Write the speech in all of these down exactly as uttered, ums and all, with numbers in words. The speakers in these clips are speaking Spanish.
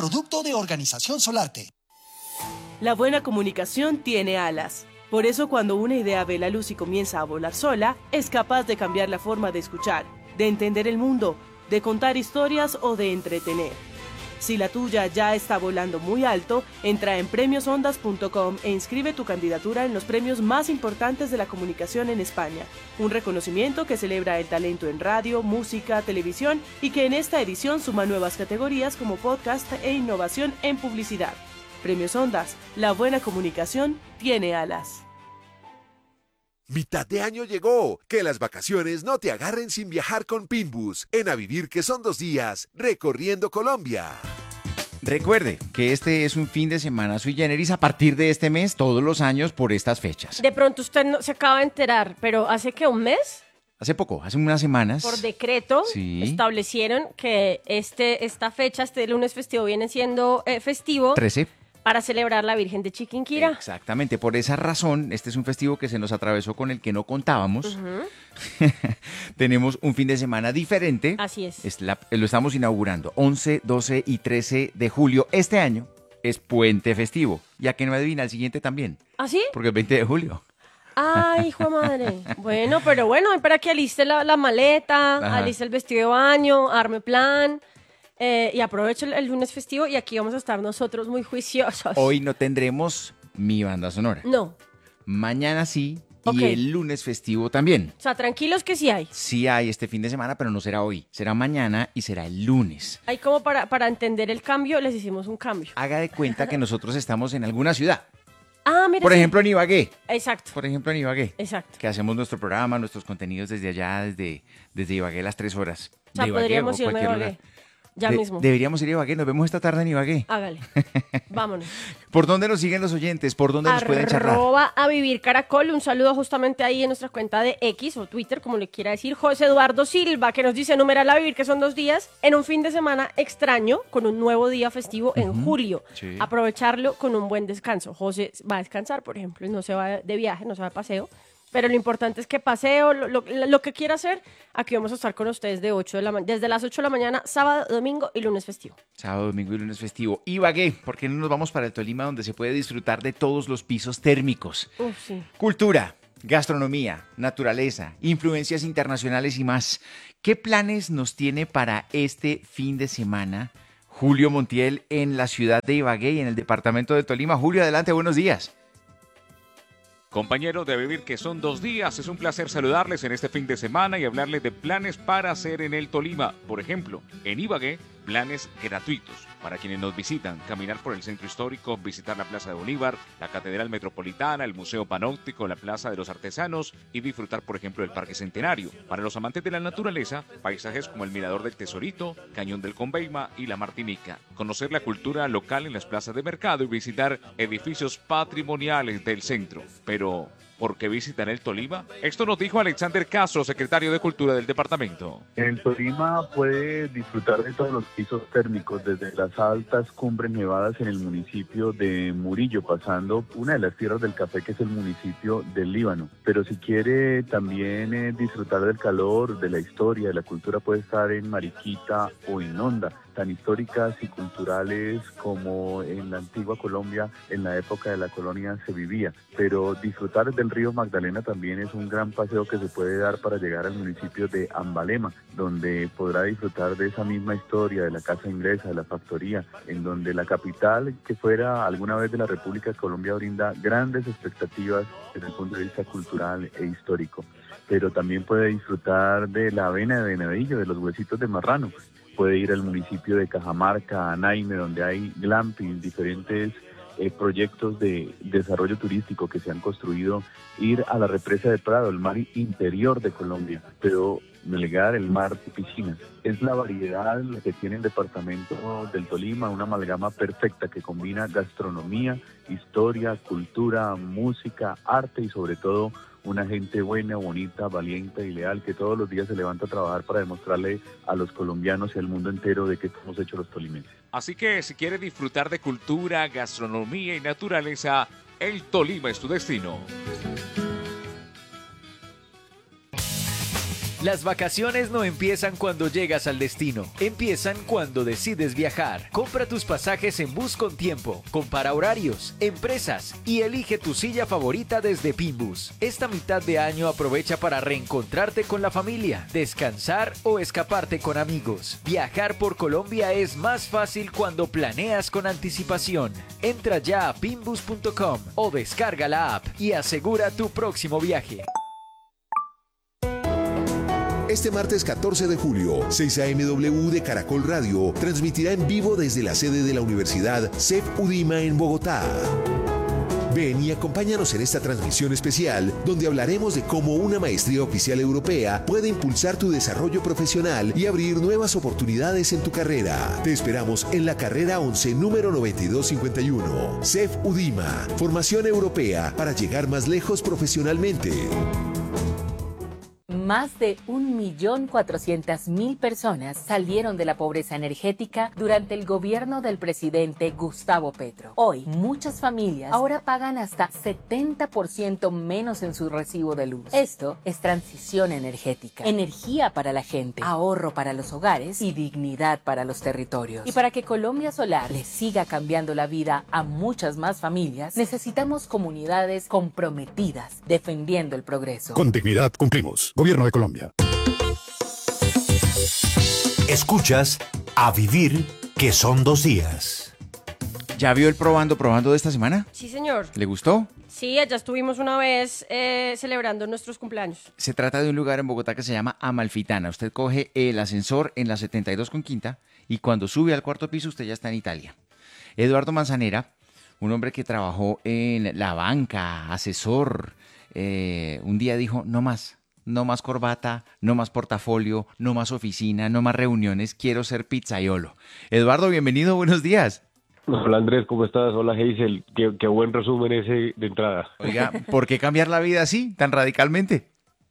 producto de Organización Solarte. La buena comunicación tiene alas. Por eso cuando una idea ve la luz y comienza a volar sola, es capaz de cambiar la forma de escuchar, de entender el mundo, de contar historias o de entretener. Si la tuya ya está volando muy alto, entra en premios ondas punto com e inscribe tu candidatura en los premios más importantes de la comunicación en España. Un reconocimiento que celebra el talento en radio, música, televisión y que en esta edición suma nuevas categorías como podcast e innovación en publicidad. Premios Ondas, la buena comunicación tiene alas. Mitad de año llegó. Que las vacaciones no te agarren sin viajar con Pinbus. En A Vivir que son dos días, recorriendo Colombia. Recuerde que este es un fin de semana sui generis a partir de este mes, todos los años por estas fechas. De pronto usted no, se acaba de enterar, pero ¿hace que un mes? Hace poco, hace unas semanas. Por decreto, sí, establecieron que este, esta fecha, este lunes festivo, viene siendo eh, festivo. trece. Para celebrar la Virgen de Chiquinquirá. Exactamente, por esa razón, este es un festivo que se nos atravesó con el que no contábamos. Uh-huh. Tenemos un fin de semana diferente. Así es. es la, lo estamos inaugurando once, doce y trece de julio. Este año es puente festivo. Ya que no adivina, el siguiente también. ¿Ah, sí? Porque es veinte de julio. Ay, hijo de madre. Bueno, pero bueno, para que aliste la, la maleta, Ajá. aliste el vestido de baño, arme plan... Eh, y aprovecho el, el lunes festivo y aquí vamos a estar nosotros muy juiciosos. Hoy no tendremos mi banda sonora. No. Mañana sí y okay. el lunes festivo también. O sea, tranquilos que sí hay. Sí hay este fin de semana, pero no será hoy. Será mañana y será el lunes. Ahí como para, para entender el cambio, les hicimos un cambio. Haga de cuenta que nosotros estamos en alguna ciudad. Ah, mira. Por sí. ejemplo, en Ibagué. Exacto. Por ejemplo, en Ibagué. Exacto. Que hacemos nuestro programa, nuestros contenidos desde allá, desde, desde Ibagué las tres horas. O sea, de Ibagué, podríamos o irme a Ibagué. Lugar. Ya De- mismo. Deberíamos ir a Ibagué, nos vemos esta tarde en Ibagué. Hágale, vámonos. ¿Por dónde nos siguen los oyentes? ¿Por dónde nos pueden charlar? Arroba a vivir caracol, un saludo justamente ahí en nuestra cuenta de X o Twitter, como le quiera decir, José Eduardo Silva, que nos dice numeral a vivir, que son dos días, en un fin de semana extraño, con un nuevo día festivo en Ujú, julio. sí. Aprovecharlo con un buen descanso. José va a descansar, por ejemplo, y no se va de viaje, no se va de paseo. Pero lo importante es que paseo, lo, lo, lo que quiera hacer, aquí vamos a estar con ustedes de ocho de la ma- desde las ocho de la mañana, sábado, domingo y lunes festivo. Sábado, domingo y lunes festivo. Ibagué, ¿por qué no nos vamos para el Tolima, donde se puede disfrutar de todos los pisos térmicos? Uf, sí. Cultura, gastronomía, naturaleza, influencias internacionales y más. ¿Qué planes nos tiene para este fin de semana Julio Montiel en la ciudad de Ibagué y en el departamento de Tolima? Julio, adelante, buenos días. Compañeros de Vivir que son dos días, es un placer saludarles en este fin de semana y hablarles de planes para hacer en el Tolima. Por ejemplo, en Ibagué, planes gratuitos para quienes nos visitan. Caminar por el centro histórico, visitar la Plaza de Bolívar, la Catedral Metropolitana, el Museo Panóptico, la Plaza de los Artesanos y disfrutar, por ejemplo, del Parque Centenario. Para los amantes de la naturaleza, paisajes como el Mirador del Tesorito, Cañón del Conveima y la Martinica. Conocer la cultura local en las plazas de mercado y visitar edificios patrimoniales del centro. Pero, ¿por qué visitar el Tolima? Esto nos dijo Alexander Castro, secretario de Cultura del departamento. En el Tolima puede disfrutar de todos los pisos térmicos, desde las altas cumbres nevadas en el municipio de Murillo, pasando una de las tierras del café, que es el municipio del Líbano. Pero si quiere también eh, disfrutar del calor, de la historia, de la cultura, puede estar en Mariquita o en Honda, tan históricas y culturales como en la antigua Colombia, en la época de la colonia se vivía. Pero disfrutar del río Magdalena también es un gran paseo que se puede dar para llegar al municipio de Ambalema, donde podrá disfrutar de esa misma historia, de la casa inglesa, de la factoría, en donde la capital, que fuera alguna vez de la República de Colombia, brinda grandes expectativas desde el punto de vista cultural e histórico. Pero también puede disfrutar de la avena de Venadillo, de los huesitos de marrano. Puede ir al municipio de Cajamarca, a Naime, donde hay glamping, diferentes eh, proyectos de desarrollo turístico que se han construido. Ir a la represa de Prado, el mar interior de Colombia, pero delegar el mar de piscinas. Es la variedad que tiene el departamento del Tolima, una amalgama perfecta que combina gastronomía, historia, cultura, música, arte y sobre todo una gente buena, bonita, valiente y leal que todos los días se levanta a trabajar para demostrarle a los colombianos y al mundo entero de qué estamos hechos los tolimenses. Así que si quieres disfrutar de cultura, gastronomía y naturaleza, el Tolima es tu destino. Las vacaciones no empiezan cuando llegas al destino, empiezan cuando decides viajar. Compra tus pasajes en Bus con Tiempo, compara horarios, empresas y elige tu silla favorita desde Pinbus. Esta mitad de año aprovecha para reencontrarte con la familia, descansar o escaparte con amigos. Viajar por Colombia es más fácil cuando planeas con anticipación. Entra ya a pinbus punto com o descarga la app y asegura tu próximo viaje. Este martes catorce de julio, seis a eme doble u de Caracol Radio transmitirá en vivo desde la sede de la Universidad C E F UDIMA en Bogotá. Ven y acompáñanos en esta transmisión especial donde hablaremos de cómo una maestría oficial europea puede impulsar tu desarrollo profesional y abrir nuevas oportunidades en tu carrera. Te esperamos en la carrera once, número noventa y dos cincuenta y uno. C E F UDIMA, formación europea para llegar más lejos profesionalmente. Más de un millón cuatrocientas mil personas salieron de la pobreza energética durante el gobierno del presidente Gustavo Petro. Hoy, muchas familias ahora pagan hasta setenta por ciento menos en su recibo de luz. Esto es transición energética, energía para la gente, ahorro para los hogares y dignidad para los territorios. Y para que Colombia Solar le siga cambiando la vida a muchas más familias, necesitamos comunidades comprometidas defendiendo el progreso. Con dignidad cumplimos. Gobierno de Colombia. Escuchas A Vivir, que son dos días. ¿Ya vio el probando, probando de esta semana? Sí, señor. ¿Le gustó? Sí, allá estuvimos una vez eh, celebrando nuestros cumpleaños. Se trata de un lugar en Bogotá que se llama Amalfitana. Usted coge el ascensor en la setenta y dos con quinta y cuando sube al cuarto piso usted ya está en Italia. Eduardo Manzanera, un hombre que trabajó en la banca, asesor, eh, un día dijo, no más. No más corbata, no más portafolio, no más oficina, no más reuniones, quiero ser pizzaiolo. Eduardo, bienvenido, buenos días. Hola Andrés, ¿cómo estás? Hola Hazel, qué, qué buen resumen ese de entrada. Oiga, ¿por qué cambiar la vida así, tan radicalmente?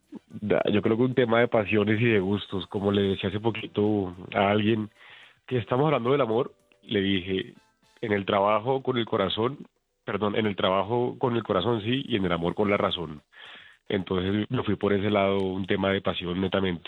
Yo creo que un tema de pasiones y de gustos, como le decía hace poquito a alguien que estamos hablando del amor, le dije, en el trabajo con el corazón, perdón, en el trabajo con el corazón sí y en el amor con la razón. Entonces yo fui por ese lado, un tema de pasión netamente.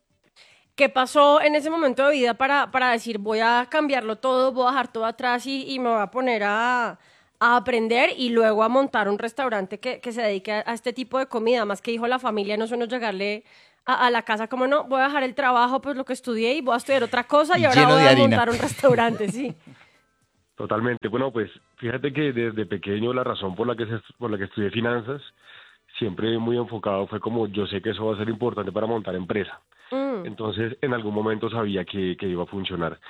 ¿Qué pasó en ese momento de vida para, para decir voy a cambiarlo todo, voy a dejar todo atrás y, y me voy a poner a, a aprender y luego a montar un restaurante que, que se dedique a, a este tipo de comida? Más que dijo la familia, no suena llegarle a, a la casa como no, voy a dejar el trabajo, pues lo que estudié y voy a estudiar otra cosa y ahora Lleno voy de a harina. montar un restaurante, sí. Totalmente. Bueno, pues fíjate que desde pequeño la razón por la que se, por la que estudié finanzas siempre muy enfocado fue como yo sé que eso va a ser importante para montar empresa. Mm. Entonces en algún momento sabía que, que iba a funcionar.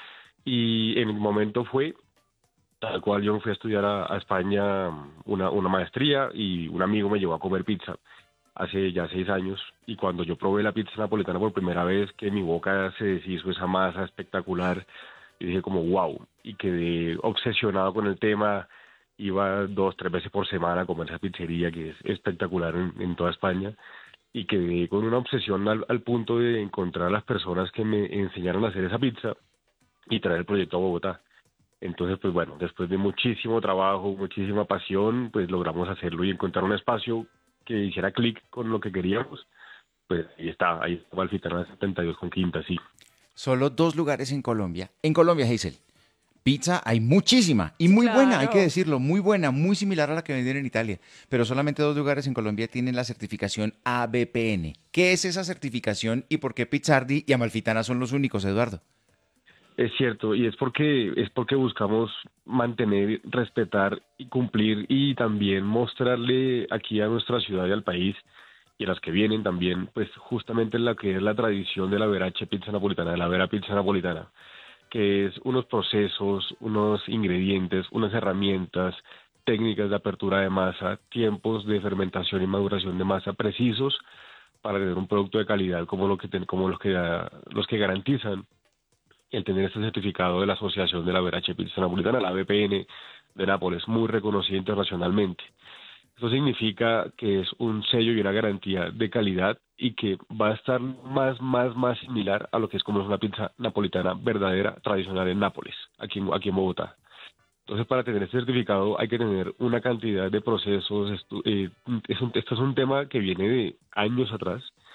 Y en el momento fue tal cual yo fui a estudiar a, a España una, una maestría y un amigo me llevó a comer pizza hace ya seis años y cuando yo probé la pizza napolitana por primera vez que en mi boca se deshizo esa masa espectacular y dije como wow y quedé obsesionado con el tema. Iba dos, tres veces por semana a comer esa pizzería que es espectacular en, en toda España y quedé con una obsesión al, al punto de encontrar a las personas que me enseñaron a hacer esa pizza y traer el proyecto a Bogotá. Entonces, pues bueno, después de muchísimo trabajo, muchísima pasión, pues logramos hacerlo y encontrar un espacio que hiciera clic con lo que queríamos. Pues ahí está, ahí está Amalfitana setenta y dos con quinta, sí. Solo dos lugares en Colombia. En Colombia, Hazel. Pizza hay muchísima y muy Claro. buena, hay que decirlo, muy buena, muy similar a la que venden en Italia, pero solamente dos lugares en Colombia tienen la certificación A B P N. ¿Qué es esa certificación y por qué Pizzardi y Amalfitana son los únicos, Eduardo? Es cierto, y es porque es porque buscamos mantener, respetar y cumplir y también mostrarle aquí a nuestra ciudad y al país y a las que vienen también, pues justamente la que es la tradición de la verace pizza napolitana, de la vera pizza napolitana, que es unos procesos, unos ingredientes, unas herramientas, técnicas de apertura de masa, tiempos de fermentación y maduración de masa precisos para tener un producto de calidad como lo que ten, como los que los que garantizan el tener este certificado de la Asociación de la Verace Pizza Napolitana, la A B P N de Nápoles, muy reconocida internacionalmente. Eso significa que es un sello y una garantía de calidad y que va a estar más, más, más similar a lo que es como es una pizza napolitana verdadera, tradicional en Nápoles, aquí, aquí en Bogotá. Entonces, para tener este certificado hay que tener una cantidad de procesos. Esto, eh, es un, esto es un tema que viene de años atrás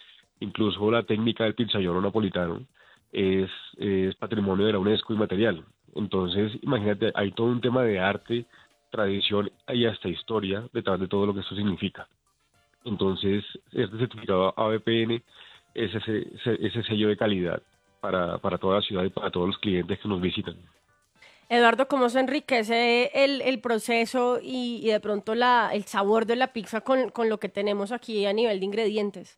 Incluso la técnica del pizzaiolo napolitano es, es patrimonio de la UNESCO inmaterial. Entonces, imagínate, hay todo un tema de arte, tradición y hasta historia detrás de todo lo que esto significa. Entonces, este certificado A B P N es ese, ese sello de calidad para, para toda la ciudad y para todos los clientes que nos visitan. Eduardo, ¿cómo se enriquece el, el proceso y, y de pronto la, el sabor de la pizza con, con lo que tenemos aquí a nivel de ingredientes?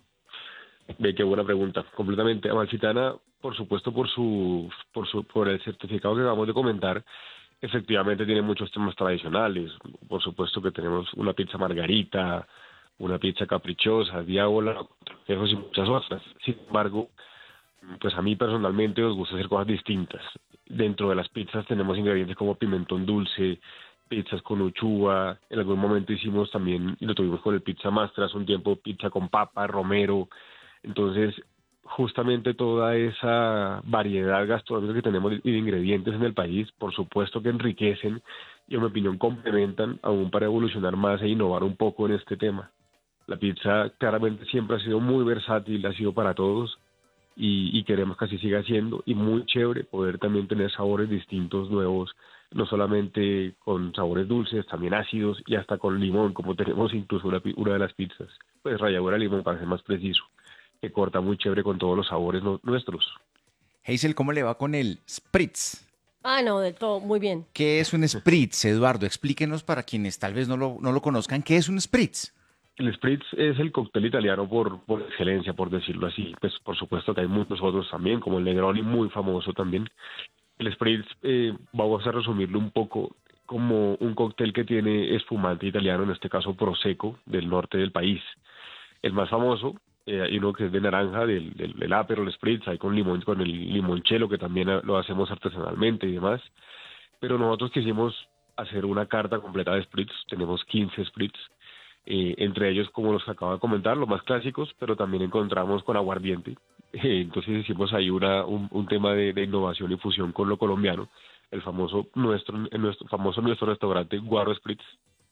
Ve, qué buena pregunta. Completamente. Amalfitana, por supuesto, por su, por su, por el certificado que acabamos de comentar, efectivamente tiene muchos temas tradicionales. Por supuesto que tenemos una pizza margarita, una pizza caprichosa, diábola, y muchas otras. Sin embargo, pues a mí personalmente nos gusta hacer cosas distintas. Dentro de las pizzas tenemos ingredientes como pimentón dulce, pizzas con uchuva, en algún momento hicimos también, y lo tuvimos con el pizza master hace un tiempo, pizza con papa, romero. Entonces, justamente toda esa variedad gastronómica que tenemos y de ingredientes en el país, por supuesto que enriquecen y en mi opinión complementan aún para evolucionar más e innovar un poco en este tema. La pizza claramente siempre ha sido muy versátil, ha sido para todos, Y, y queremos que así siga siendo, y muy chévere poder también tener sabores distintos, nuevos, no solamente con sabores dulces, también ácidos y hasta con limón, como tenemos incluso una, una de las pizzas, pues ralladura de limón para ser más preciso, que corta muy chévere con todos los sabores no, nuestros. Hazel, ¿cómo le va con el spritz? Ah, no, de todo, muy bien. ¿Qué es un spritz, Eduardo? Explíquenos para quienes tal vez no lo, no lo conozcan, ¿qué es un spritz? El spritz es el cóctel italiano por, por excelencia, por decirlo así. Pues por supuesto que hay muchos otros también, como el Negroni, muy famoso también. El spritz, eh, vamos a resumirlo un poco como un cóctel que tiene espumante italiano, en este caso Prosecco, del norte del país. El más famoso, eh, hay uno que es de naranja, del, del, del Aperol Spritz, hay con limón, con el limoncello, que también lo hacemos artesanalmente y demás. Pero nosotros quisimos hacer una carta completa de spritz, tenemos quince spritz. Eh, entre ellos, como los que acabo de comentar, los más clásicos, pero también encontramos con aguardiente. Eh, entonces hicimos ahí una, un, un tema de, de innovación y fusión con lo colombiano, el famoso nuestro, el nuestro famoso nuestro restaurante Guaro Spritz,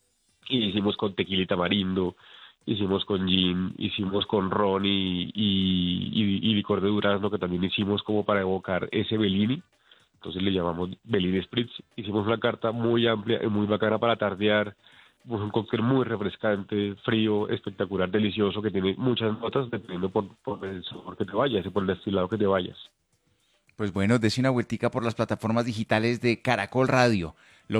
y hicimos con tequila y tamarindo, hicimos con gin, hicimos con ron y, y, y, y licor de durazno, que también hicimos como para evocar ese Bellini. Entonces le llamamos Bellini Spritz. Hicimos una carta muy amplia y muy bacana para tardear. Un cóctel muy refrescante, frío, espectacular, delicioso, que tiene muchas notas dependiendo por, por el sabor que te vayas y por el destilado que te vayas. Pues bueno, dése una vueltica por las plataformas digitales de Caracol Radio.